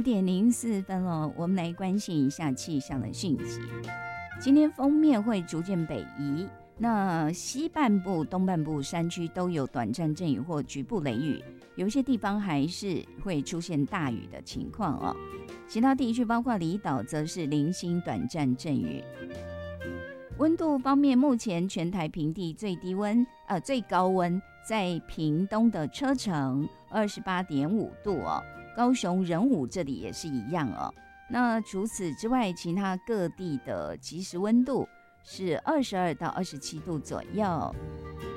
5:04了，我们来关心一下气象的讯息。今天锋面会逐渐北移，那西半部、东半部山区都有短暂阵雨或局部雷雨，有些地方还是会出现大雨的情况哦。其他地区包括离岛则是零星短暂阵雨。温度方面，目前全台平地最高温在屏东的车城28.5度哦，高雄仁武这里也是一样哦。那除此之外，其他各地的即时温度是22到27度左右。